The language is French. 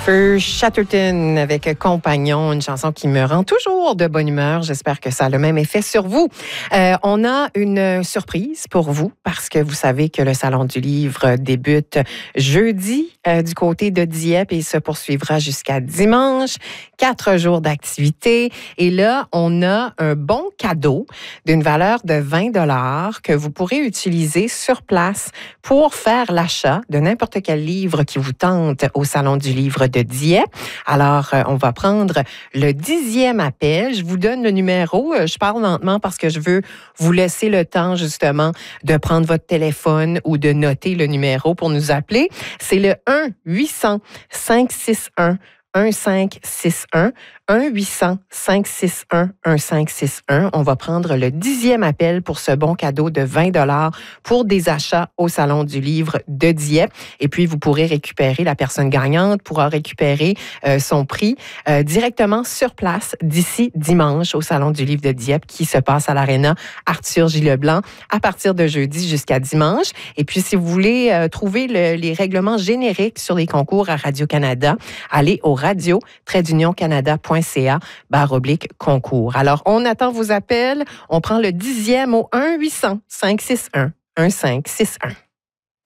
Jennifer Chatterton avec Compagnon, une chanson qui me rend toujours de bonne humeur. J'espère que ça a le même effet sur vous. On a une surprise pour vous parce que vous savez que le Salon du Livre débute jeudi du côté de Dieppe et se poursuivra jusqu'à dimanche. 4 jours d'activité. Et là, on a un bon cadeau d'une valeur de 20 $ que vous pourrez utiliser sur place pour faire l'achat de n'importe quel livre qui vous tente au Salon du Livre de Dieppe. Alors, on va prendre le 10e appel. Je vous donne le numéro. Je parle lentement parce que je veux vous laisser le temps, justement, de prendre votre téléphone ou de noter le numéro pour nous appeler. C'est le 1-800-561-1561. 1-800-561-1561. On va prendre le 10e appel pour ce bon cadeau de 20 $ pour des achats au Salon du Livre de Dieppe. Et puis, vous pourrez récupérer, la personne gagnante pourra récupérer son prix directement sur place d'ici dimanche au Salon du Livre de Dieppe qui se passe à l'Aréna Arthur J. Leblanc à partir de jeudi jusqu'à dimanche. Et puis, si vous voulez trouver les règlements génériques sur les concours à Radio-Canada, allez au radio-canada.ca/concours. Alors, on attend vos appels. On prend le 10e au 1-800-561-1561.